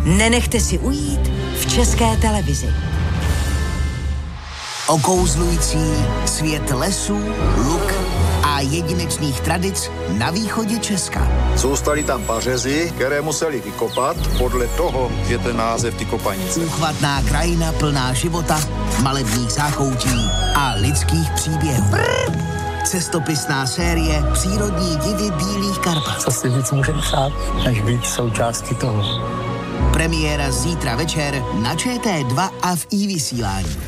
Nenechte si ujít v České televizi. Okouzlující svět lesů, luk a jedinečných tradic na východě Česka. Zůstaly tam pařezy, které museli vykopat, podle toho je ten název ty kopanice. Úchvatná krajina plná života, malebných záchoutí a lidských příběhů. Cestopisná série Přírodní divy Bílých Karpat. Co si víc můžeme přát, než být součástí toho. Premiéra zítra večer na ČT2 a v iVysílání.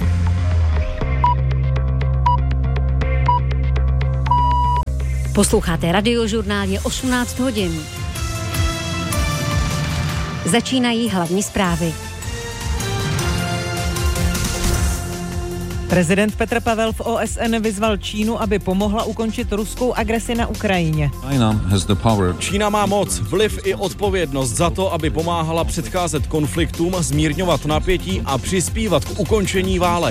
Posloucháte Radiožurnál, je 18 hodin. Začínají hlavní zprávy. Prezident Petr Pavel v OSN vyzval Čínu, aby pomohla ukončit ruskou agresi na Ukrajině. Čína má moc, vliv i odpovědnost za to, aby pomáhala předcházet konfliktům, zmírňovat napětí a přispívat k ukončení válek.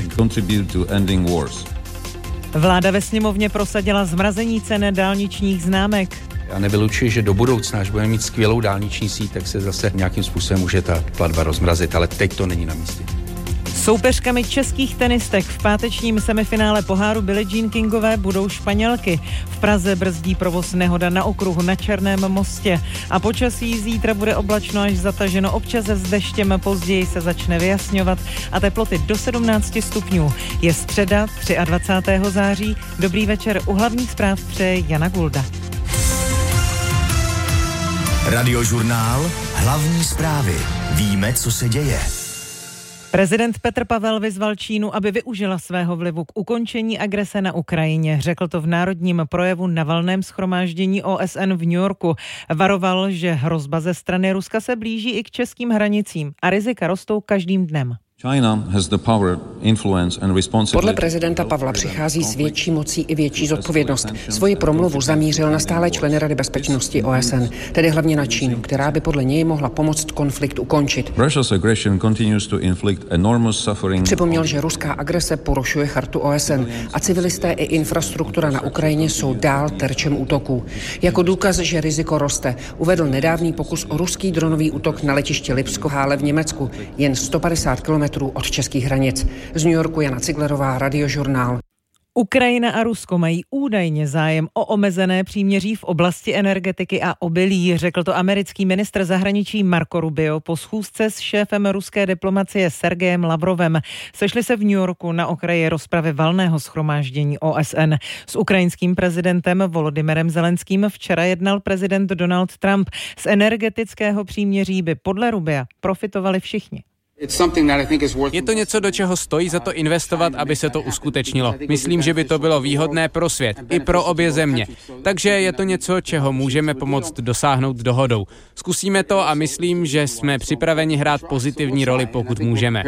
Vláda ve sněmovně prosadila zmrazení cen dálničních známek. Já nevylučuji, že do budoucna, až budeme mít skvělou dálniční síť, tak se zase nějakým způsobem může ta platba rozmrazit, ale teď to není na místě. Soupeřkami českých tenistek v pátečním semifinále poháru Billie Jean Kingové budou Španělky. V Praze brzdí provoz nehoda na okruhu na Černém mostě. A počasí zítra bude oblačno až zataženo, občas s deštěm, později se začne vyjasňovat a teploty do 17 stupňů. Je středa 23. září. Dobrý večer, u hlavních zpráv přeje Jana Gulda. Radiožurnál, hlavní zprávy. Víme, co se děje. Prezident Petr Pavel vyzval Čínu, aby využila svého vlivu k ukončení agrese na Ukrajině. Řekl to v národním projevu na valném shromáždění OSN v New Yorku. Varoval, že hrozba ze strany Ruska se blíží i k českým hranicím a rizika rostou každým dnem. Podle prezidenta Pavla přichází s větší mocí i větší zodpovědnost. Svoji promluvu zamířil na stále členy Rady bezpečnosti OSN, tedy hlavně na Čínu, která by podle něj mohla pomoct konflikt ukončit. Připomněl, že ruská agrese porušuje chartu OSN a civilisté i infrastruktura na Ukrajině jsou dál terčem útoků. Jako důkaz, že riziko roste, uvedl nedávný pokus o ruský dronový útok na letiště Lipsko-Hále v Německu, jen 150 km od českých hranic. Z New Yorku Jana Ciglerová, Radiožurnál. Ukrajina a Rusko mají údajně zájem o omezené příměří v oblasti energetiky a obilí, řekl to americký ministr zahraničí Marco Rubio po schůzce s šéfem ruské diplomacie Sergejem Lavrovem. Sešli se v New Yorku na okraji rozpravy valného shromáždění OSN. S ukrajinským prezidentem Volodymyrem Zelenským včera jednal prezident Donald Trump. Z energetického příměří by podle Rubia profitovali všichni. Je to něco, do čeho stojí za to investovat, aby se to uskutečnilo. Myslím, že by to bylo výhodné pro svět, i pro obě země. Takže je to něco, čeho můžeme pomoct dosáhnout dohodou. Zkusíme to a myslím, že jsme připraveni hrát pozitivní roli, pokud můžeme.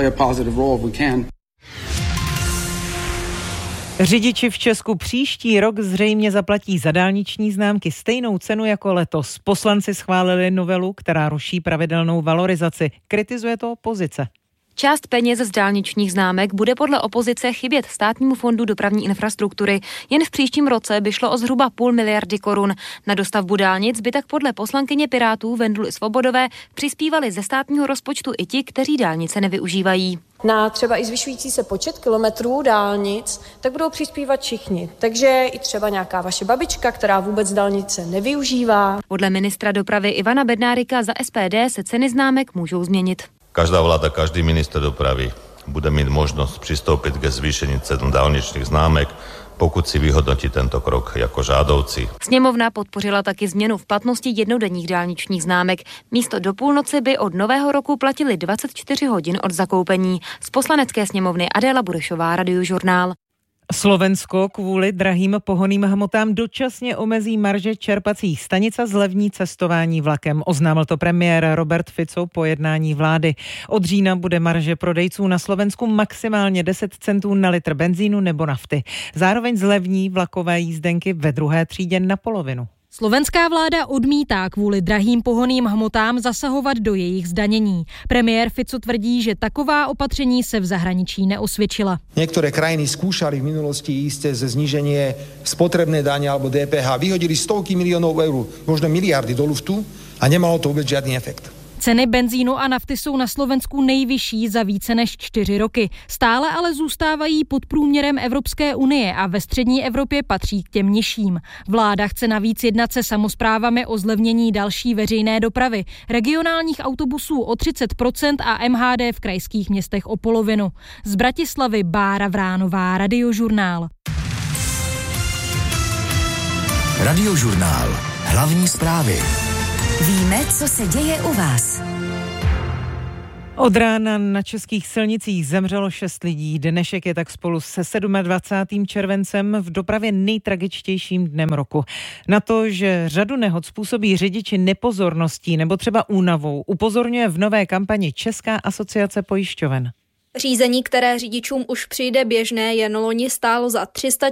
Řidiči v Česku příští rok zřejmě zaplatí za dálniční známky stejnou cenu jako letos. Poslanci schválili novelu, která ruší pravidelnou valorizaci. Kritizuje to opozice. Část peněz z dálničních známek bude podle opozice chybět Státnímu fondu dopravní infrastruktury. Jen v příštím roce by šlo o zhruba 0,5 miliardy korun. Na dostavbu dálnic by tak podle poslankyně Pirátů Vendly Svobodové přispívali ze státního rozpočtu i ti, kteří dálnice nevyužívají. Na třeba i zvyšující se počet kilometrů dálnic, tak budou přispívat všichni. Takže i třeba nějaká vaše babička, která vůbec dálnice nevyužívá. Podle ministra dopravy Ivana Bednárika za SPD se ceny známek můžou změnit. Každá vláda, každý minister dopravy bude mít možnost přistoupit ke zvýšení cen dálničných známek, pokud si vyhodnotí tento krok jako žádoucí. Sněmovna podpořila taky změnu v platnosti jednodenních dálničních známek. Místo do půlnoci by od nového roku platili 24 hodin od zakoupení. Z Poslanecké sněmovny Adéla Burešová, Radiožurnál. Slovensko kvůli drahým pohonným hmotám dočasně omezí marže čerpacích stanic a zlevní cestování vlakem. Oznámil to premiér Robert Fico po jednání vlády. Od října bude marže prodejců na Slovensku maximálně 10 centů na litr benzínu nebo nafty. Zároveň zlevní vlakové jízdenky ve druhé třídě na polovinu. Slovenská vláda odmítá kvůli drahým pohonným hmotám zasahovat do jejich zdanění. Premiér Fico tvrdí, že taková opatření se v zahraničí neosvědčila. Niektoré krajiny skúšali v minulosti ísť ze zníženie spotrebné dane alebo DPH. Vyhodili stovky miliónov eur, možno miliardy do luftu a nemalo to vôbec žiadny efekt. Ceny benzínu a nafty jsou na Slovensku nejvyšší za více než 4 roky. Stále ale zůstávají pod průměrem Evropské unie a ve střední Evropě patří k těm nižším. Vláda chce navíc jednat se samosprávami o zlevnění další veřejné dopravy, regionálních autobusů o 30% a MHD v krajských městech o polovinu. Z Bratislavy Bára Vránová, Radiožurnál. Radiožurnál. Hlavní zprávy. Víme, co se děje u vás. Od rána na českých silnicích zemřelo 6 lidí. Dnešek je tak spolu se 27. červencem v dopravě nejtragičtějším dnem roku. Na to, že řadu nehod způsobí řidiči nepozorností nebo třeba únavou, upozorňuje v nové kampani Česká asociace pojišťoven. Řízení, které řidičům už přijde běžné, jen loni stálo za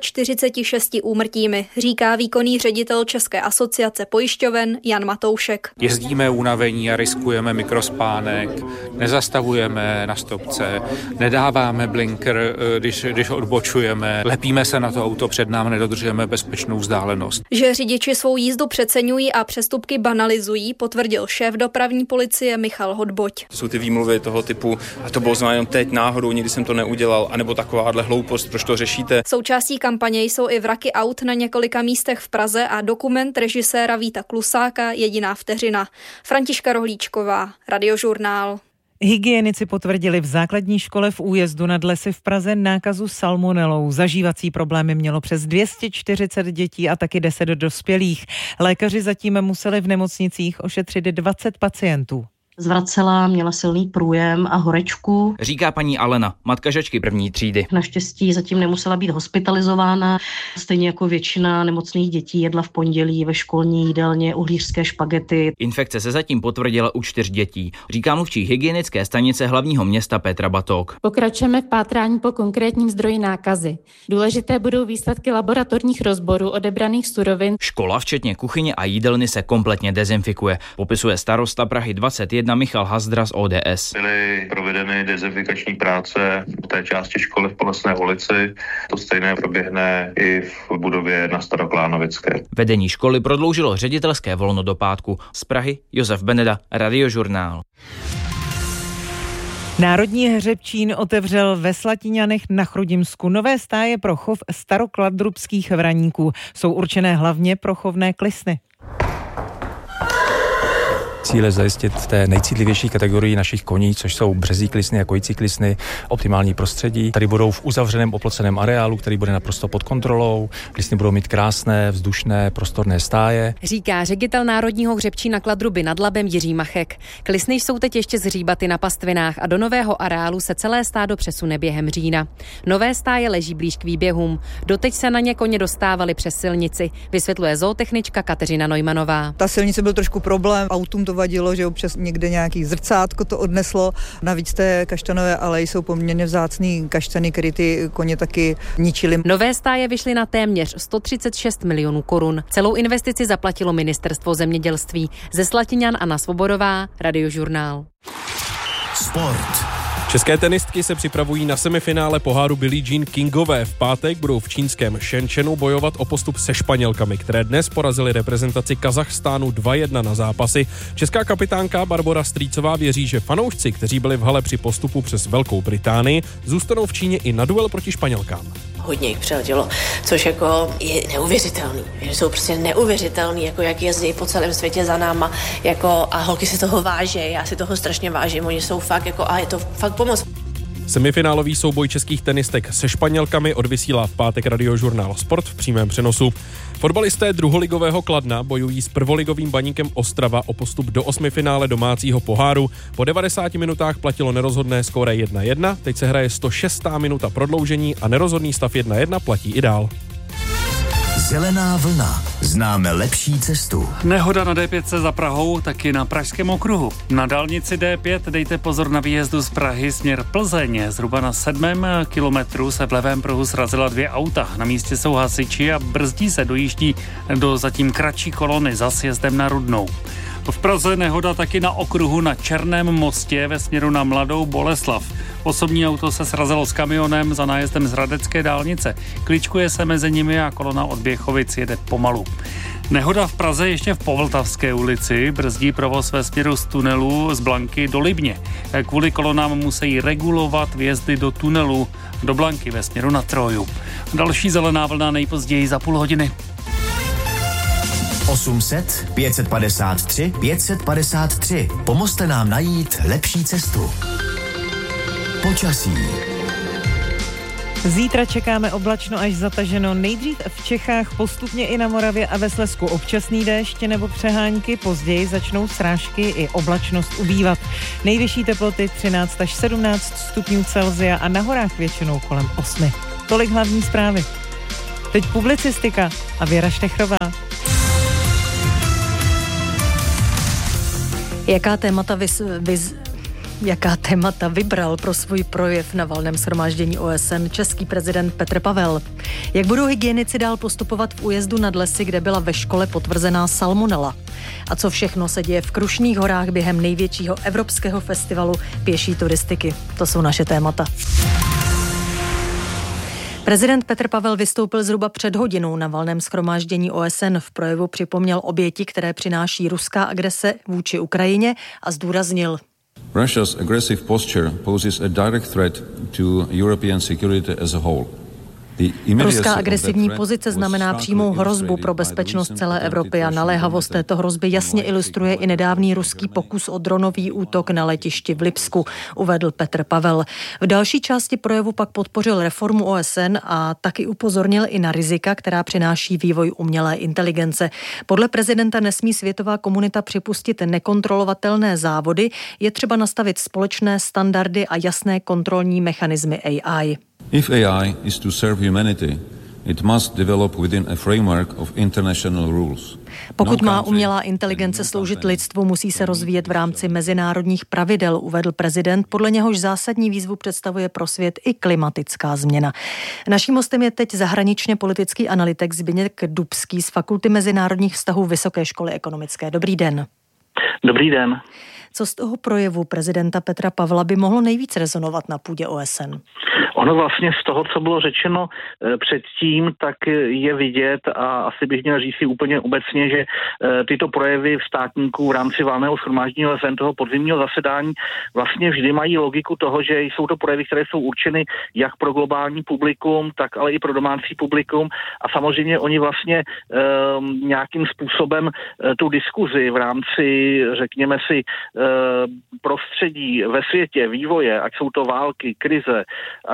346 úmrtími, říká výkonný ředitel České asociace pojišťoven Jan Matoušek. Jezdíme unavení a riskujeme mikrospánek, nezastavujeme na stopce, nedáváme blinker, když odbočujeme, lepíme se na to auto před námi, nedodržujeme bezpečnou vzdálenost. Že řidiči svou jízdu přeceňují a přestupky banalizují, potvrdil šéf dopravní policie Michal Hodboť. To jsou ty výmluvy toho typu, a to bylo znamená teď náhodou, nikdy jsem to neudělal, anebo takováhle hloupost, proč to řešíte. Součástí kampaně jsou i vraky aut na několika místech v Praze a dokument režiséra Víta Klusáka Jediná vteřina. Františka Rohlíčková, Radiožurnál. Hygienici potvrdili v základní škole v Újezdu nad Lesy v Praze nákazu salmonelou. Zažívací problémy mělo přes 240 dětí a taky 10 dospělých. Lékaři zatím museli v nemocnicích ošetřit 20 pacientů. Zvracela, měla silný průjem a horečku. Říká paní Alena, matka žačky 1. třídy. Naštěstí zatím nemusela být hospitalizována. Stejně jako většina nemocných dětí jedla v pondělí ve školní jídelně uhlířské špagety. Infekce se zatím potvrdila u 4 dětí, říká mluvčí hygienické stanice hlavního města Petra Batok. Pokračujeme v pátrání po konkrétním zdroji nákazy. Důležité budou výsledky laboratorních rozborů odebraných surovin. Škola včetně kuchyně a jídelny se kompletně dezinfikuje, popisuje starosta Prahy 21 Michal Hazdra z ODS. Byly provedeny dezinfikační práce v té části školy v Polesné ulici. To stejné proběhne i v budově na Staroklánovické. Vedení školy prodloužilo ředitelské volno do pátku. Z Prahy Josef Beneda, Radiožurnál. Národní hřebčín otevřel ve Slatíňanech na Chrudimsku nové stáje pro chov starokladrubských vraníků. Jsou určené hlavně pro chovné klisny. Cíl je zajistit v té nejcitlivější kategorii našich koní, což jsou březí klisny a kojící klisny, optimální prostředí. Tady budou v uzavřeném oploceném areálu, který bude naprosto pod kontrolou. Klisny budou mít krásné, vzdušné, prostorné stáje. Říká ředitel Národního hřebčína Kladruby nad Labem Jiří Machek. Klisny jsou teď ještě zhříbaty na pastvinách a do nového areálu se celé stádo přesune během října. Nové stáje leží blíž k výběhům. Doteď se na ně koně dostávali přes silnici, vysvětluje zootechnička Kateřina Neumannová. Ta silnice byl trošku problém, autům to vadilo, že občas někde nějaký zrcátko to odneslo. Navíc té kaštanové aleji jsou poměrně vzácný kaštany, které ty koně taky ničily. Nové stáje vyšly na téměř 136 milionů korun. Celou investici zaplatilo Ministerstvo zemědělství. Ze Slatíňan Anna Svobodová, Radiožurnál. Sport. České tenistky se připravují na semifinále poháru Billie Jean Kingové. V pátek budou v čínském Shenzhenu bojovat o postup se Španělkami, které dnes porazily reprezentaci Kazachstánu 2-1 na zápasy. Česká kapitánka Barbora Strýcová věří, že fanoušci, kteří byli v hale při postupu přes Velkou Británii, zůstanou v Číně i na duel proti Španělkám. Hodně jich přiletělo, což jako je neuvěřitelný. Jsou prostě neuvěřitelný, jako jak jezdí po celém světě za náma, jako a holky si toho váží, já si toho strašně vážím, oni jsou fakt jako a je to fakt pomoc. Semifinálový souboj českých tenistek se Španělkami odvysílá v pátek Radiožurnál Sport v přímém přenosu. Fotbalisté druholigového Kladna bojují s prvoligovým Baníkem Ostrava o postup do 8. finále domácího poháru. Po 90 minutách platilo nerozhodné skóre 1-1, teď se hraje 106. minuta prodloužení a nerozhodný stav 1-1 platí i dál. Zelená vlna. Známe lepší cestu. Nehoda na D5 za Prahou, taky na Pražském okruhu. Na dálnici D5 dejte pozor na výjezdu z Prahy směr Plzeň. Zhruba na 7. kilometru se v levém pruhu srazila 2 auta. Na místě jsou hasiči a brzdí se dojíždí do zatím kratší kolony za sjezdem na Rudnou. V Praze nehoda taky na okruhu na Černém mostě ve směru na Mladou Boleslav. Osobní auto se srazilo s kamionem za nájezdem z Hradecké dálnice. Kličkuje se mezi nimi a kolona od Běchovic jede pomalu. Nehoda v Praze ještě v Povltavské ulici brzdí provoz ve směru z tunelu z Blanky do Libně. Kvůli kolonám musí regulovat vjezdy do tunelu do Blanky ve směru na Troju. Další zelená vlna nejpozději za půl hodiny. 800 553 553. Pomozte nám najít lepší cestu. Počasí. Zítra čekáme oblačno až zataženo. Nejdřív v Čechách, postupně i na Moravě a ve Slezsku občasný déšť nebo přehánky. Později začnou srážky i oblačnost ubývat. Nejvyšší teploty 13 až 17 stupňů Celsia a na horách většinou kolem 8. Tolik hlavní zprávy. Teď publicistika a Věra Štechrová. Jaká témata vybral pro svůj projev na valném shromáždění OSN český prezident Petr Pavel? Jak budou hygienici dál postupovat v újezdu nad lesy, kde byla ve škole potvrzená salmonela? A co všechno se děje v Krušných horách během největšího evropského festivalu pěší turistiky? To jsou naše témata. Prezident Petr Pavel vystoupil zhruba před hodinou na valném shromáždění OSN. V projevu připomněl oběti, které přináší ruská agrese vůči Ukrajině a zdůraznil: Russia's aggressive posture poses a direct threat to European security as a whole. Ruská agresivní pozice znamená přímou hrozbu pro bezpečnost celé Evropy a naléhavost této hrozby jasně ilustruje i nedávný ruský pokus o dronový útok na letišti v Lipsku, uvedl Petr Pavel. V další části projevu pak podpořil reformu OSN a taky upozornil i na rizika, která přináší vývoj umělé inteligence. Podle prezidenta nesmí světová komunita připustit nekontrolovatelné závody, je třeba nastavit společné standardy a jasné kontrolní mechanismy AI. If AI is to serve humanity, it must develop within a framework of international rules. Pokud má umělá inteligence sloužit lidstvu, musí se rozvíjet v rámci mezinárodních pravidel, uvedl prezident, podle něhož zásadní výzvu představuje pro svět i klimatická změna. Naším hostem je teď zahraničně politický analytik Zbyněk Dubský z Fakulty mezinárodních vztahů Vysoké školy ekonomické. Dobrý den. Dobrý den. Co z toho projevu prezidenta Petra Pavla by mohlo nejvíc rezonovat na půdě OSN? Ono vlastně z toho, co bylo řečeno předtím, tak je vidět a asi bych měl říct si úplně obecně, že tyto projevy státníků v rámci valného shromáždění OSN toho podzimního zasedání vlastně vždy mají logiku toho, že jsou to projevy, které jsou určeny jak pro globální publikum, tak ale i pro domácí publikum a samozřejmě oni vlastně nějakým způsobem tu diskuzi v rámci, řekněme si, prostředí ve světě, vývoje, ať jsou to války, krize,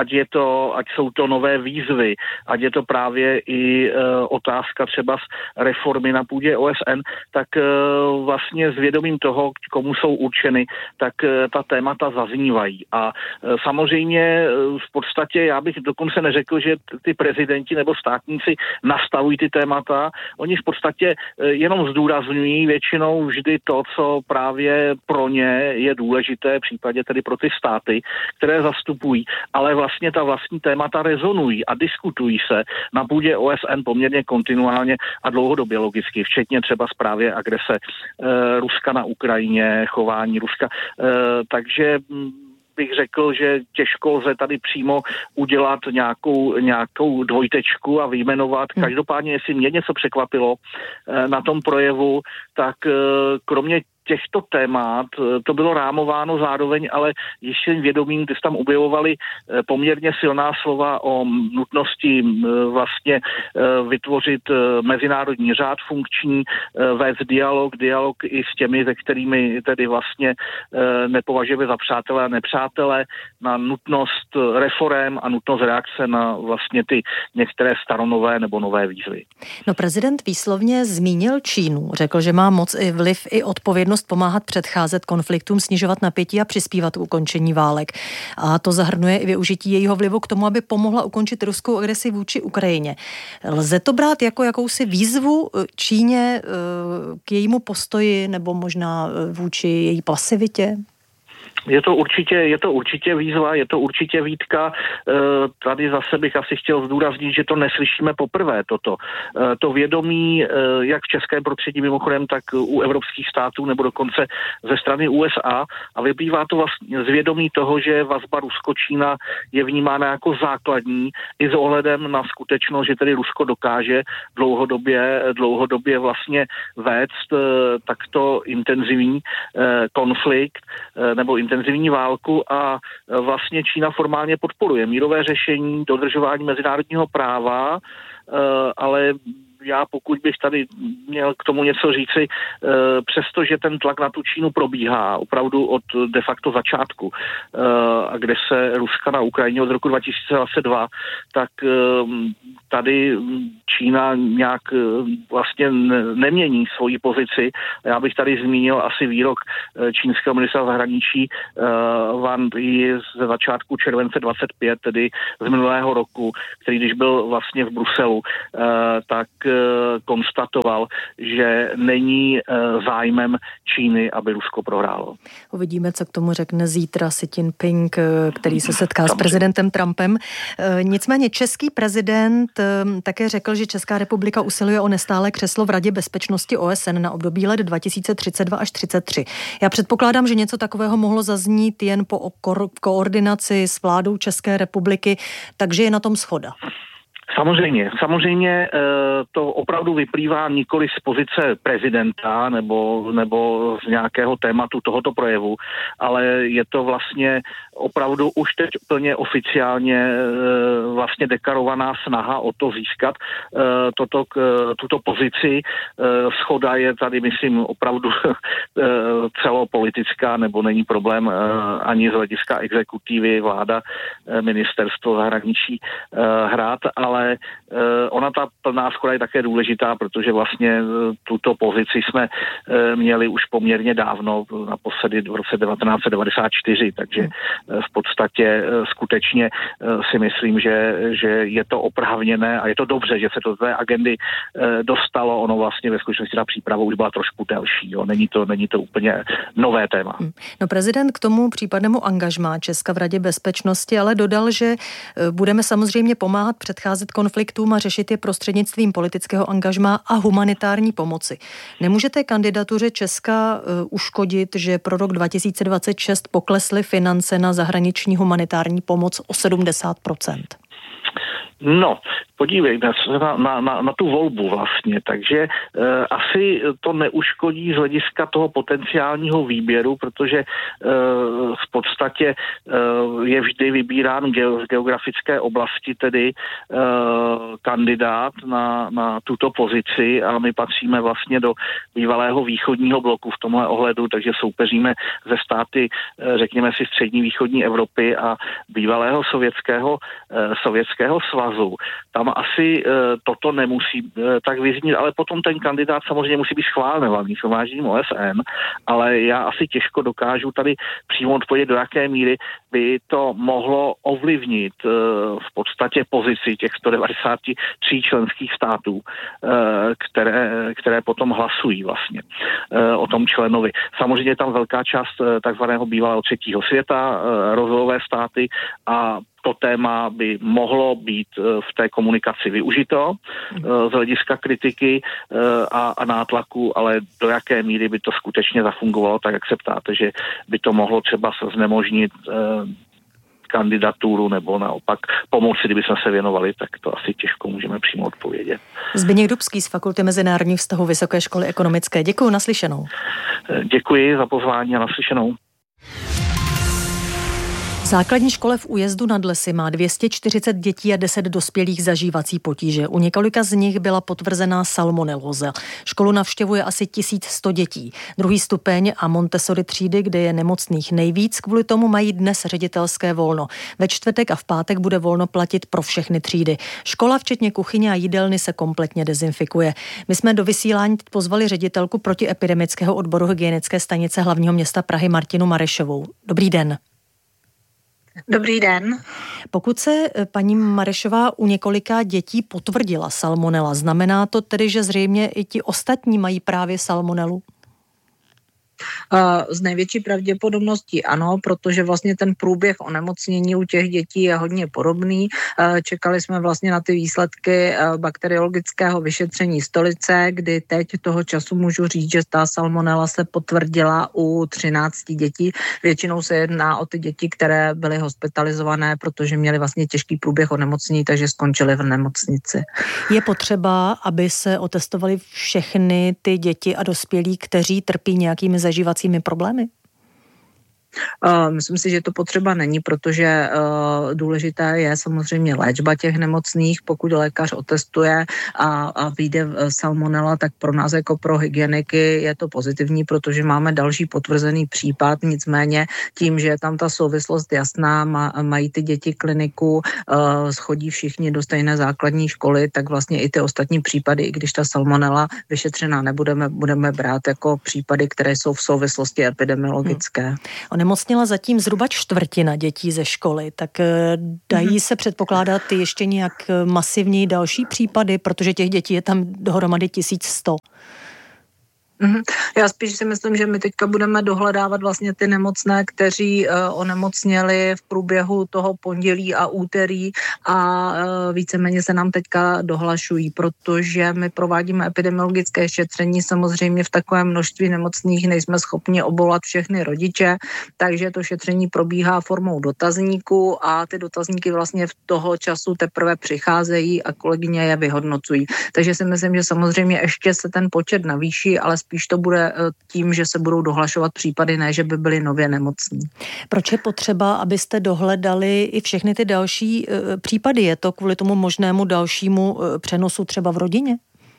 ať jsou to nové výzvy, ať je to právě i otázka třeba reformy na půdě OSN, tak vlastně s vědomím toho, komu jsou určeny, tak ta témata zaznívají. A samozřejmě v podstatě já bych dokonce neřekl, že ty prezidenti nebo státníci nastavují ty témata, oni v podstatě jenom zdůrazňují většinou vždy to, co právě pro ně je důležité, v případě tedy pro ty státy, které zastupují, ale vlastně ta vlastní témata rezonují a diskutují se na půdě OSN poměrně kontinuálně a dlouhodobě logicky, včetně třeba zprávě agrese Ruska na Ukrajině, chování Ruska. Takže bych řekl, že těžko lze tady přímo udělat nějakou dvojtečku a vyjmenovat. Každopádně, jestli mě něco překvapilo na tom projevu, tak kromě těchto témat to bylo rámováno zároveň, ale ještě vědomím, když tam objevovali poměrně silná slova o nutnosti vlastně vytvořit mezinárodní řád funkční, vést dialog i s těmi, se kterými tedy vlastně nepovažujeme za přátelé a nepřátelé, na nutnost reforem a nutnost reakce na vlastně ty některé staronové nebo nové výzvy. No, prezident výslovně zmínil Čínu. Řekl, že má moc i vliv i odpovědnost pomáhat předcházet konfliktům, snižovat napětí a přispívat k ukončení válek. A to zahrnuje i využití jejího vlivu k tomu, aby pomohla ukončit ruskou agresi vůči Ukrajině. Lze to brát jako jakousi výzvu Číně k jejímu postoji nebo možná vůči její pasivitě? Je to určitě výzva, je to určitě výtka. Tady zase bych asi chtěl zdůraznit, že to neslyšíme poprvé toto. To vědomí, jak v českém prostředí mimochodem, tak u evropských států nebo dokonce ze strany USA, a vyplývá to vlastně z vědomí toho, že vazba Rusko-Čína je vnímána jako základní i s ohledem na skutečnost, že tedy Rusko dokáže dlouhodobě vlastně vést takto intenzivní konflikt nebo intenzivní válku a vlastně Čína formálně podporuje mírové řešení, dodržování mezinárodního práva, ale já pokud bych tady měl k tomu něco říci, přestože ten tlak na tu Čínu probíhá opravdu od de facto začátku, a kde se Ruska na Ukrajině od roku 2022, tak tady Čína nějak vlastně nemění svoji pozici. Já bych tady zmínil asi výrok čínského ministra zahraničí Wang Yi ze začátku července 25, tedy z minulého roku, který když byl vlastně v Bruselu, tak konstatoval, že není zájmem Číny, aby Rusko prohrálo. Uvidíme, co k tomu řekne zítra Xi Jinping, který se setká s prezidentem Trumpem. Nicméně český prezident také řekl, že Česká republika usiluje o nestálé křeslo v Radě bezpečnosti OSN na období let 2032 až 33. Já předpokládám, že něco takového mohlo zaznít jen po koordinaci s vládou České republiky, takže je na tom shoda. Samozřejmě to opravdu vyplývá nikoli z pozice prezidenta nebo z nějakého tématu tohoto projevu, ale je to vlastně opravdu už teď plně oficiálně vlastně deklarovaná snaha o to získat tuto pozici. Shoda je tady, myslím, opravdu celopolitická, nebo není problém ani z hlediska exekutivy, vláda, ministerstvo zahraničí hrát, ale ona ta plná shoda je také důležitá, protože vlastně tuto pozici jsme měli už poměrně dávno, naposledy v roce 1994, takže v podstatě skutečně si myslím, že je to oprávněné a je to dobře, že se do té agendy dostalo. Ono vlastně ve skutečnosti ta příprava už byla trošku delší. Jo. Není to úplně nové téma. No, prezident k tomu případnému angažmá Česka v Radě bezpečnosti ale dodal, že budeme samozřejmě pomáhat předcházet konfliktům a řešit je prostřednictvím politického angažmá a humanitární pomoci. Nemůže té kandidatuře Česka uškodit, že pro rok 2026 poklesly finance na zahraniční humanitární pomoc o 70%? No, podívejme se na tu volbu vlastně, takže asi to neuškodí z hlediska toho potenciálního výběru, protože v podstatě je vždy vybírán z geografické oblasti tedy kandidát na tuto pozici a my patříme vlastně do bývalého východního bloku v tomhle ohledu, takže soupeříme ze státy, řekněme si, střední východní Evropy a bývalého sovětského svazu. Tam asi toto nemusí tak vyznít, ale potom ten kandidát samozřejmě musí být schválen hlavním shromážděním OSN, ale já asi těžko dokážu tady přímo odpovědět, do jaké míry by to mohlo ovlivnit v podstatě pozici těch 193 členských států, které potom hlasují vlastně o tom členovi. Samozřejmě je tam velká část takzvaného bývalého třetího světa, rozvojové státy a to téma by mohlo být v té komunikaci využito z hlediska kritiky a nátlaku, ale do jaké míry by to skutečně zafungovalo, tak jak se ptáte, že by to mohlo třeba znemožnit kandidaturu nebo naopak pomoci, kdyby jsme se věnovali, tak to asi těžko můžeme přímo odpovědět. Zbyněk Dubský z Fakulty mezinárodních vztahů Vysoké školy ekonomické. Děkuji, naslyšenou. Děkuji za pozvání a naslyšenou. V základní škole v Újezdu nad Lesy má 240 dětí a 10 dospělých zažívací potíže. U několika z nich byla potvrzená salmonelóza. Školu navštěvuje asi 1100 dětí. Druhý stupeň a Montessori třídy, kde je nemocných nejvíc, kvůli tomu mají dnes ředitelské volno. Ve čtvrtek a v pátek bude volno platit pro všechny třídy. Škola včetně kuchyně a jídelny se kompletně dezinfikuje. My jsme do vysílání pozvali ředitelku protiepidemického odboru hygienické stanice hlavního města Prahy Martinu Marešovou. Dobrý den. Dobrý den. Pokud se paní Marešová u několika dětí potvrdila salmonela, znamená to tedy, že zřejmě i ti ostatní mají právě salmonelu? Z největší pravděpodobností ano, protože vlastně ten průběh onemocnění u těch dětí je hodně podobný. Čekali jsme vlastně na ty výsledky bakteriologického vyšetření stolice, kdy teď toho času můžu říct, že ta salmonella se potvrdila u 13 dětí. Většinou se jedná o ty děti, které byly hospitalizované, protože měly vlastně těžký průběh onemocnění, takže skončily v nemocnici. Je potřeba, aby se otestovali všechny ty děti a dospělí, kteří trpí nějakými zažívacími problémy? Myslím si, že to potřeba není, protože důležitá je samozřejmě léčba těch nemocných. Pokud lékař otestuje a vyjde salmonella, tak pro nás jako pro hygieniky je to pozitivní, protože máme další potvrzený případ. Nicméně tím, že je tam ta souvislost jasná, mají ty děti kliniku, schodí všichni do stejné základní školy, tak vlastně i ty ostatní případy, i když ta salmonella vyšetřená budeme brát jako případy, které jsou v souvislosti epidemiologické. Onemocnila zatím zhruba čtvrtina dětí ze školy, tak dají se předpokládat ještě nějak masivněji další případy, protože těch dětí je tam dohromady 1100. Já spíš si myslím, že my teďka budeme dohledávat vlastně ty nemocné, kteří onemocněli v průběhu toho pondělí a úterý a víceméně se nám teďka dohlašují, protože my provádíme epidemiologické šetření, samozřejmě v takovém množství nemocných nejsme schopni obvolat všechny rodiče, takže to šetření probíhá formou dotazníku a ty dotazníky vlastně v toho času teprve přicházejí a kolegyně je vyhodnocují. Takže si myslím, že samozřejmě ještě se ten počet navýší, ale spíš to bude tím, že se budou dohlašovat případy, ne, že by byli nově nemocní. Proč je potřeba, abyste dohledali i všechny ty další případy? Je to kvůli tomu možnému dalšímu přenosu třeba v rodině?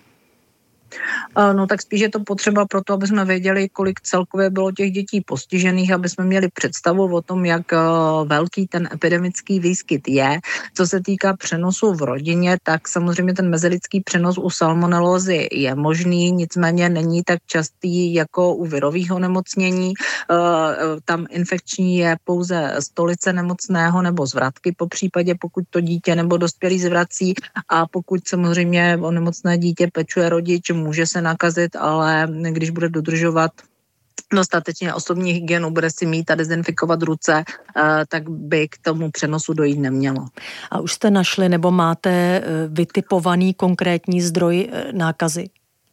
No tak spíš je to potřeba proto, aby jsme věděli, kolik celkově bylo těch dětí postižených, aby jsme měli představu o tom, jak velký ten epidemický výskyt je. Co se týká přenosu v rodině, tak samozřejmě ten mezilidský přenos u salmonelózy je možný, nicméně není tak častý jako u virových onemocnění. Tam infekční je pouze stolice nemocného nebo zvratky, po případě pokud to dítě nebo dospělý zvrací, a pokud samozřejmě o nemocné dítě pečuje rodič, může se nakazit, ale když bude dodržovat dostatečně osobní hygienu, bude si mít a dezinfikovat ruce, tak by k tomu přenosu dojít nemělo. A už jste našli nebo máte vytipovaný konkrétní zdroj nákazy?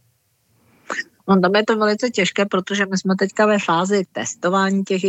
No, tam je to velice těžké, protože my jsme teďka ve fázi testování těch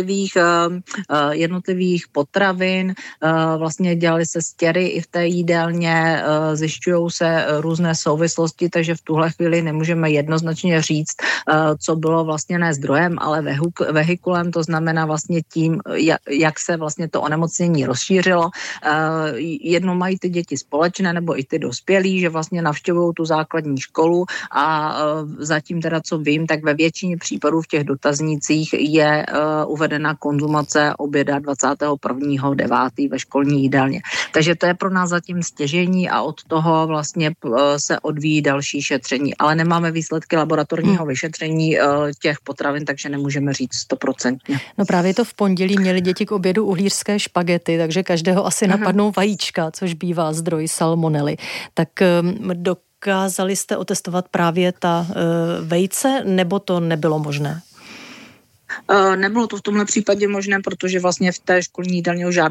jednotlivých potravin. Vlastně dělali se stěry i v té jídelně, zjišťují se různé souvislosti, takže v tuhle chvíli nemůžeme jednoznačně říct, co bylo vlastně ne zdrojem, ale vehikulem, to znamená vlastně tím, jak se vlastně to onemocnění rozšířilo. Jedno mají ty děti společné, nebo i ty dospělí, že vlastně navštěvují tu základní školu a zatím teda, co vím, tak ve většině případů v těch dotaznících je uvedena konzumace oběda 21.9. ve školní jídelně. Takže to je pro nás zatím stěžení a od toho vlastně se odvíjí další šetření. Ale nemáme výsledky laboratorního vyšetření těch potravin, takže nemůžeme říct 100%. No právě to v pondělí měli děti k obědu uhlířské špagety, takže každého asi napadnou vajíčka, což bývá zdroj salmonely. Tak dokázali jste otestovat právě ta vejce, nebo to nebylo možné? Nebylo to v tomhle případě možné, protože vlastně v té školní jídelně už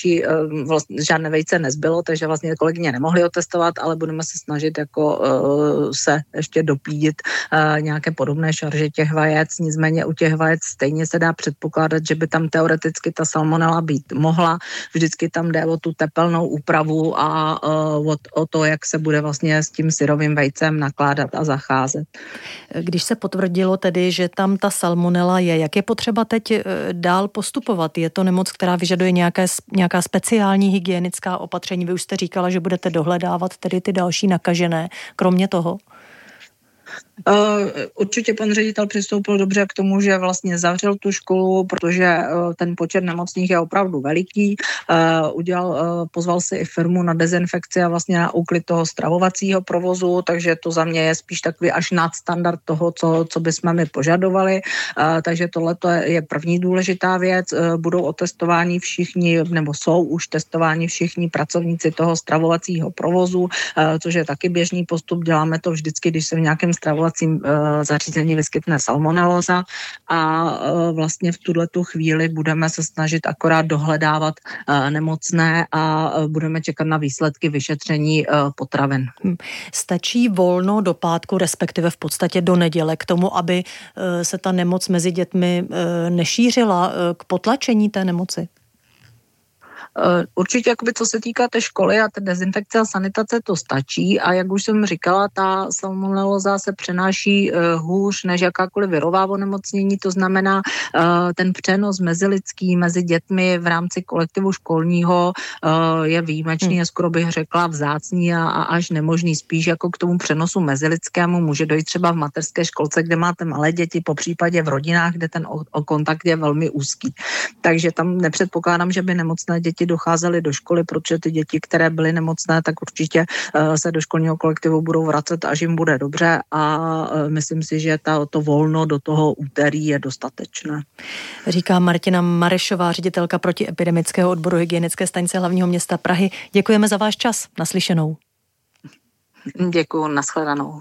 žádné vejce nezbylo, takže vlastně kolegyně nemohly otestovat, ale budeme se snažit jako se ještě dopídit nějaké podobné šarže těch vajec. Nicméně u těch vajec stejně se dá předpokládat, že by tam teoreticky ta salmonella být mohla. Vždycky tam jde o tu tepelnou úpravu a o to, jak se bude vlastně s tím syrovým vejcem nakládat a zacházet. Když se potvrdilo tedy, že tam ta salmonella je, jak je potřeba teď dál postupovat? Je to nemoc, která vyžaduje nějaká speciální hygienická opatření? Vy už jste říkala, že budete dohledávat tedy ty další nakažené. Kromě toho? Určitě pan ředitel přistoupil dobře k tomu, že vlastně zavřel tu školu, protože ten počet nemocných je opravdu veliký. Pozval si i firmu na dezinfekci a vlastně na úklid toho stravovacího provozu, takže to za mě je spíš takový až nadstandard toho, co bychom my požadovali. Takže tohle je první důležitá věc. Budou otestováni všichni, nebo jsou už testováni všichni pracovníci toho stravovacího provozu, což je taky běžný postup. Děláme to vždycky, když se v nějakém stravovacím stravovacím zařízení vyskytne salmonelóza a vlastně v tuhletu chvíli budeme se snažit akorát dohledávat nemocné a budeme čekat na výsledky vyšetření potravin. Stačí volno do pátku, respektive v podstatě do neděle k tomu, aby se ta nemoc mezi dětmi nešířila, k potlačení té nemoci? Určitě, jakoby, co se týká té školy a té dezinfekce a sanitace, to stačí a jak už jsem říkala, ta salmonelóza se přenáší hůř než jakákoliv virová onemocnění, to znamená ten přenos mezilidský mezi dětmi v rámci kolektivu školního je výjimečný, a skoro bych řekla vzácný a až nemožný, spíš jako k tomu přenosu mezilidskému může dojít třeba v mateřské školce, kde máte malé děti, po případě v rodinách, kde ten kontakt je velmi úzký. Takže tam nepředpokládám, že by nemocné děti docházely do školy, protože ty děti, které byly nemocné, tak určitě se do školního kolektivu budou vracet, až jim bude dobře a myslím si, že to volno do toho úterý je dostatečné. Říká Martina Marešová, ředitelka protiepidemického odboru hygienické stanice hlavního města Prahy. Děkujeme za váš čas. Naslyšenou. Děkuju, nashledanou.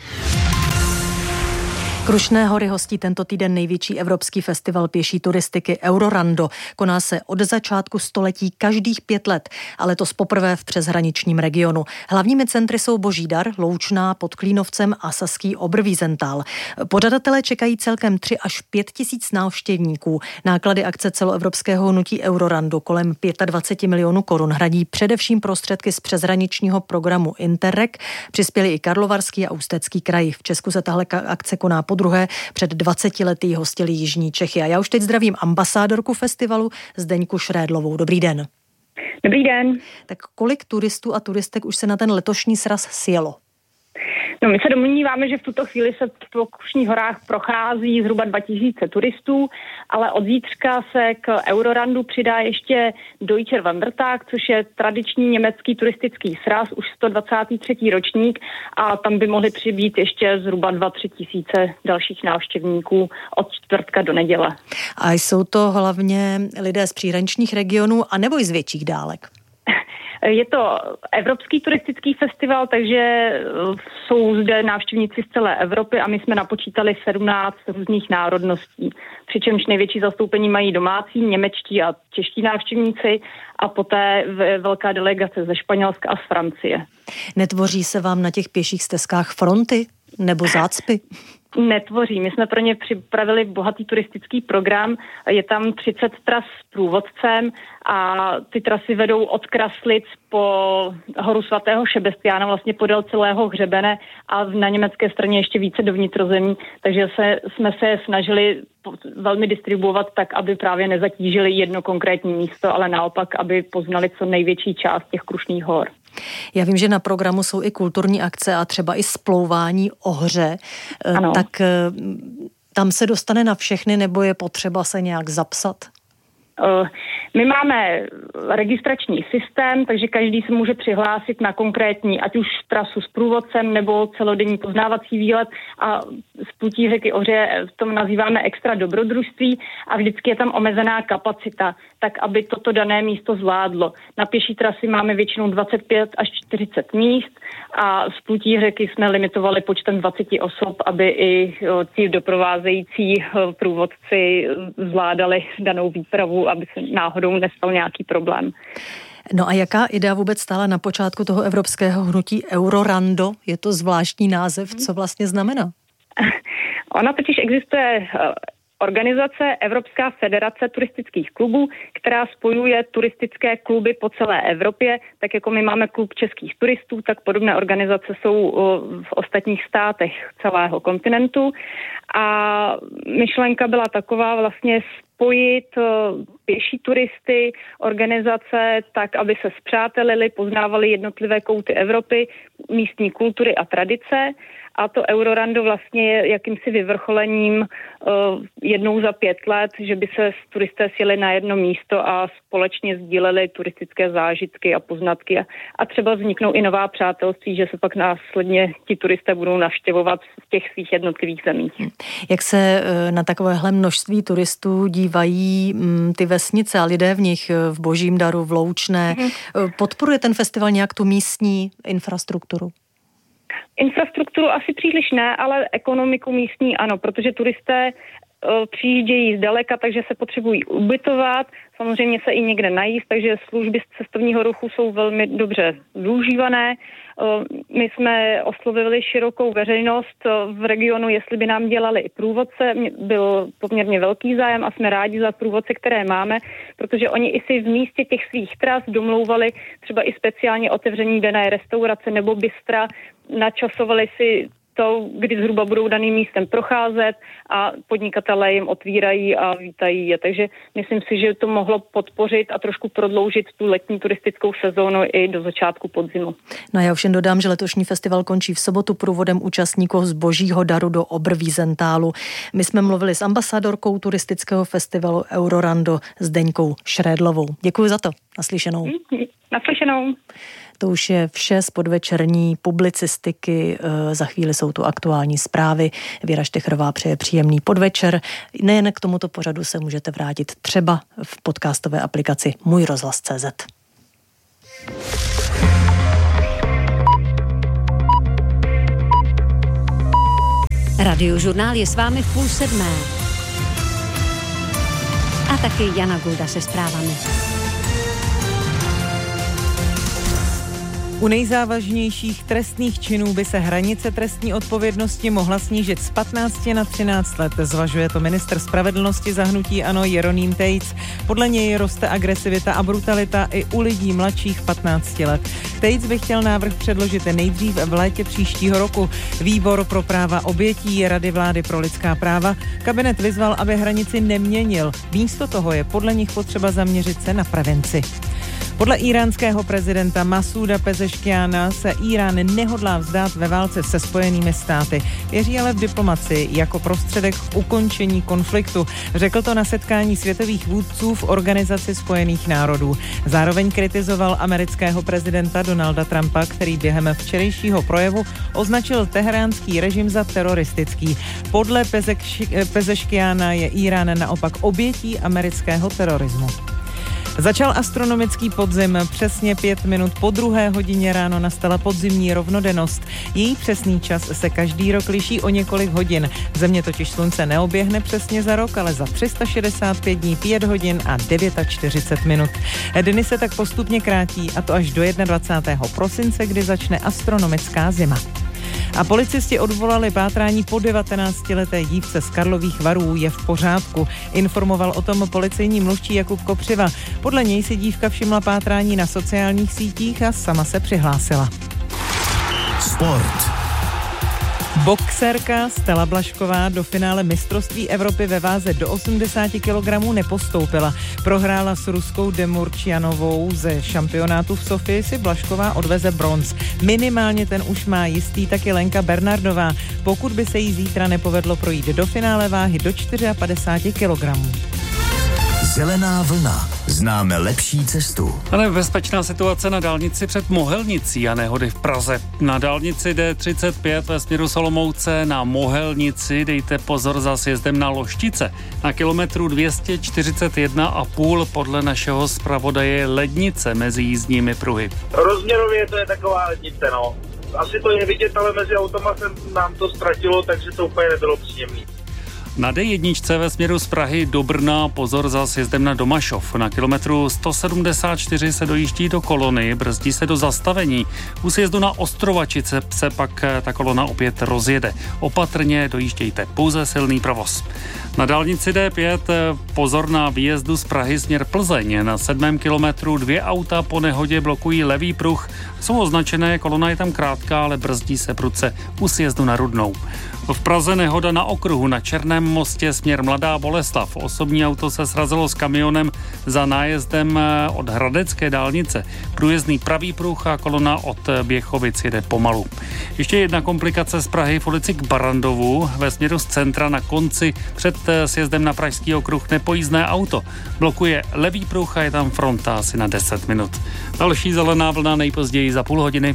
Krušné hory hostí tento týden největší evropský festival pěší turistiky Eurorando. Koná se od začátku století každých 5 let, ale letos poprvé v přeshraničním regionu. Hlavními centry jsou Božídar, Loučná, pod Klínovcem a Saský Obr-Wiesenthal. Pořadatelé čekají celkem 3 až 5 tisíc návštěvníků. Náklady akce celoevropského hnutí Eurorando kolem 25 milionů korun hradí především prostředky z přeshraničního programu Interreg. Přispěli i Karlovarský a Ústecký kraj. V Česku se tahle akce koná podruhé, před 20 lety hostili jižní Čechy. A já už teď zdravím ambasádorku festivalu Zdeňku Šrédlovou. Dobrý den. Dobrý den. Tak kolik turistů a turistek už se na ten letošní sraz sjelo? No, my se domníváme, že v tuto chvíli se po Krušných horách prochází zhruba 2000 turistů, ale od zítřka se k Eurorandu přidá ještě Deutscher Wandertag, což je tradiční německý turistický sraz, už 123. ročník a tam by mohly přibýt ještě zhruba 2-3 tisíce dalších návštěvníků od čtvrtka do neděle. A jsou to hlavně lidé z příhraničních regionů anebo i z větších dálek? Je to evropský turistický festival, takže jsou zde návštěvníci z celé Evropy a my jsme napočítali 17 různých národností. Přičemž největší zastoupení mají domácí, němečtí a čeští návštěvníci a poté velká delegace ze Španělska a z Francie. Netvoří se vám na těch pěších stezkách fronty nebo zácpy? Netvoří. My jsme pro ně připravili bohatý turistický program. Je tam 30 tras s průvodcem a ty trasy vedou od Kraslic po horu svatého Šebestiána, vlastně podél celého hřebene a na německé straně ještě více do vnitrozemí. Takže jsme se snažili velmi distribuovat tak, aby právě nezatížili jedno konkrétní místo, ale naopak, aby poznali co největší část těch Krušných hor. Já vím, že na programu jsou i kulturní akce a třeba i splouvání o hře. Ano. Tak tam se dostane na všechny, nebo je potřeba se nějak zapsat? My máme registrační systém, takže každý se může přihlásit na konkrétní, ať už trasu s průvodcem nebo celodenní poznávací výlet a splutí řeky Ohře v tom nazýváme extra dobrodružství a vždycky je tam omezená kapacita, tak aby toto dané místo zvládlo. Na pěší trasy máme většinou 25 až 40 míst a splutí řeky jsme limitovali počtem 20 osob, aby i ti doprovázející průvodci zvládali danou výpravu, aby se náhodou nestal nějaký problém. No a jaká idea vůbec stála na počátku toho evropského hnutí Eurorando? Je to zvláštní název, co vlastně znamená? Ona totiž existuje organizace Evropská federace turistických klubů, která spojuje turistické kluby po celé Evropě, tak jako my máme klub českých turistů, tak podobné organizace jsou v ostatních státech celého kontinentu. A myšlenka byla taková vlastně spojit pěší turisty, organizace tak, aby se spřátelili, poznávali jednotlivé kouty Evropy, místní kultury a tradice. A to Eurorando vlastně je jakýmsi vyvrcholením jednou za 5 let, že by se turisté sjeli na jedno místo a společně sdíleli turistické zážitky a poznatky. A třeba vzniknou i nová přátelství, že se pak následně ti turisté budou navštěvovat v těch svých jednotlivých zemích. Jak se na takovéhle množství turistů dívají ty vesnice a lidé v nich, v Božímdaru, v Loučné? Podporuje ten festival nějak tu místní infrastrukturu? Infrastrukturu asi příliš ne, ale ekonomiku místní ano, protože turisté přijíždějí zdaleka, takže se potřebují ubytovat, samozřejmě se i někde najíst, takže služby z cestovního ruchu jsou velmi dobře využívané. My jsme oslovili širokou veřejnost v regionu, jestli by nám dělali i průvodce. Byl poměrně velký zájem a jsme rádi za průvodce, které máme, protože oni i si v místě těch svých tras domlouvali třeba i speciálně otevření dané restaurace nebo bystra, načasovali si to, kdy zhruba budou daným místem procházet a podnikatelé jim otvírají a vítají je. Takže myslím si, že to mohlo podpořit a trošku prodloužit tu letní turistickou sezónu i do začátku podzimu. No já ovšem dodám, že letošní festival končí v sobotu průvodem účastníků z Božího daru do Oberwiesentálu. My jsme mluvili s ambasadorkou turistického festivalu Eurorando Zdeňkou Šrédlovou. Děkuji za to. Naslyšenou. Naslyšenou. To už je vše z podvečerní publicistiky. Za chvíli jsou tu aktuální zprávy. Věra Štechrová přeje příjemný podvečer. Nejen k tomuto pořadu se můžete vrátit třeba v podcastové aplikaci Můj rozhlas.cz. Radiožurnál je s vámi v 6:30. A taky Jana Gulda se zprávami. U nejzávažnějších trestných činů by se hranice trestní odpovědnosti mohla snížit z 15 na 13 let. Zvažuje to ministr spravedlnosti za hnutí ANO Jeroným Tejc. Podle něj roste agresivita a brutalita i u lidí mladších 15 let. Tejc by chtěl návrh předložit nejdřív v létě příštího roku. Výbor pro práva obětí Rady vlády pro lidská práva kabinet vyzval, aby hranici neměnil. Místo toho je podle nich potřeba zaměřit se na prevenci. Podle íránského prezidenta Masouda Pezeškiána se Írán nehodlá vzdát ve válce se Spojenými státy. Věří ale v diplomacii jako prostředek k ukončení konfliktu. Řekl to na setkání světových vůdců v Organizaci spojených národů. Zároveň kritizoval amerického prezidenta Donalda Trumpa, který během včerejšího projevu označil teheránský režim za teroristický. Podle Pezeškiána je Írán naopak obětí amerického terorismu. Začal astronomický podzim. Přesně 5 minut po 2. hodině ráno nastala podzimní rovnodennost. Její přesný čas se každý rok liší o několik hodin. Země totiž slunce neoběhne přesně za rok, ale za 365 dní 5 hodin a 49 minut. Dny se tak postupně krátí, a to až do 21. prosince, kdy začne astronomická zima. A policisti odvolali pátrání po 19leté dívce z Karlových Varů. Je v pořádku. Informoval o tom policejní mluvčí Jakub Kopřiva. Podle něj si dívka všimla pátrání na sociálních sítích a sama se přihlásila. Sport. Boxerka Stella Blažková do finále mistrovství Evropy ve váze do 80 kg nepostoupila. Prohrála s ruskou Demurčianovou. Ze šampionátu v Sofii si Blažková odveze bronz. Minimálně ten už má jistý taky Lenka Bernardová, pokud by se jí zítra nepovedlo projít do finále váhy do 54 kg. Zelená vlna. Známe lepší cestu. A nebezpečná situace na dálnici před Mohelnicí a nehody v Praze. Na dálnici D35 ve směru Solomouce na Mohelnici dejte pozor za sjezdem na Loštice. Na kilometru 241,5 podle našeho zpravodaje lednice mezi jízdními pruhy. Rozměrově to je taková lednice, no. Asi to je vidět, ale mezi automa nám to ztratilo, takže to úplně nebylo příjemný. Na D1 ve směru z Prahy do Brna pozor za sjezdem na Domašov. Na kilometru 174 se dojíždí do kolony, brzdí se do zastavení. U sjezdu na Ostrovačice se pak ta kolona opět rozjede. Opatrně dojíždějte, pouze silný provoz. Na dálnici D5 pozor na výjezdu z Prahy směr Plzeň. Na 7. kilometru 2 auta po nehodě blokují levý pruh. Jsou označené, kolona je tam krátká, ale brzdí se prudce u sjezdu na Rudnou. V Praze nehoda na okruhu na Černém mostě směr Mladá Boleslav. Osobní auto se srazilo s kamionem za nájezdem od Hradecké dálnice. Průjezdný pravý pruh a kolona od Běchovic jede pomalu. Ještě jedna komplikace z Prahy v ulici k Barandovu. Ve směru z centra na konci před sjezdem na Pražský okruh nepojízdné auto. Blokuje levý pruh a je tam fronta asi na 10 minut. Další zelená vlna nejpozději za půl hodiny.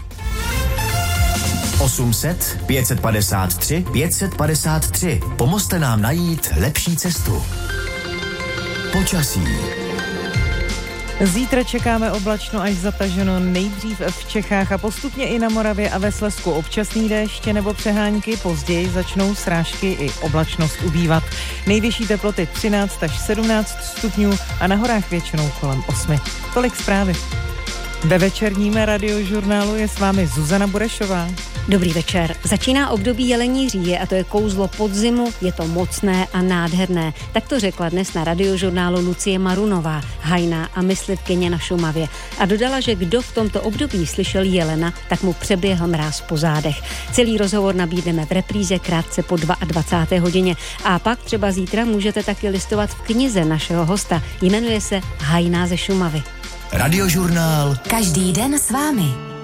800 553 553. Pomozte nám najít lepší cestu. Počasí. Zítra čekáme oblačno až zataženo, nejdřív v Čechách a postupně i na Moravě a ve Slezsku občasný déště nebo přehánky, později začnou srážky i oblačnost ubývat. Nejvyšší teploty 13 až 17 stupňů a na horách většinou kolem 8. Tolik zprávy. Ve večerním radiožurnálu je s vámi Zuzana Burešová. Dobrý večer. Začíná období jelení říje a to je kouzlo podzimu, je to mocné a nádherné. Tak to řekla dnes na radiožurnálu Lucie Marunová, hajná a myslivkyně na Šumavě. A dodala, že kdo v tomto období slyšel jelena, tak mu přeběhl mráz po zádech. Celý rozhovor nabídneme v repríze krátce po 22. hodině. A pak třeba zítra můžete taky listovat v knize našeho hosta. Jmenuje se Hajná ze Šumavy. Radiožurnál. Každý den s vámi.